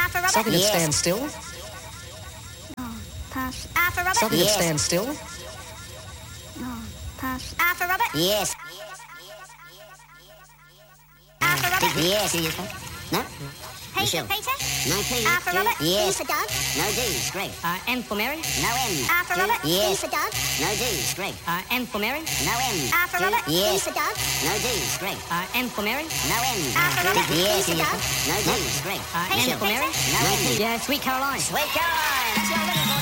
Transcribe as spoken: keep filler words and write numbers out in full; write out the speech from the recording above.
R for Robert. Something that Yes. stands still. Oh, pass. R for Robert. Something Yes. that stands still. Oh, pass. R for Robert. Yes. R for Robert. Yes. No? H for Michelle. Peter. No P. R for Robert. Yes. D for Doug. No D. Greg. Uh, M for Mary. No M. R for Robert. D Yes. for Doug. No D. Greg. Uh, M for Mary. No M. R for Robert. D Yes. for Doug. No D. Greg. Uh, M for Mary. No M. R for Robert. Yes. D for Doug. No D. Greg. Uh, H M for for Mary. Peter. No M. Yeah, Sweet Caroline. Sweet Caroline. That's your little